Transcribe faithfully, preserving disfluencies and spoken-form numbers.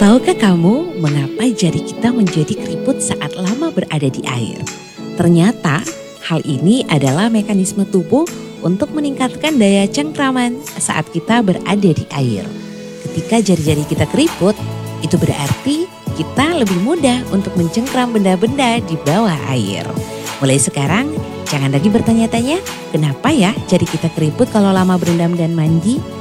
Tahukah kamu mengapa jari kita menjadi keriput saat lama berada di air? Ternyata hal ini adalah mekanisme tubuh untuk meningkatkan daya cengkraman saat kita berada di air. Ketika jari-jari kita keriput, itu berarti kita lebih mudah untuk mencengkram benda-benda di bawah air. Mulai sekarang, jangan lagi bertanya-tanya kenapa ya jari kita keriput kalau lama berendam dan mandi.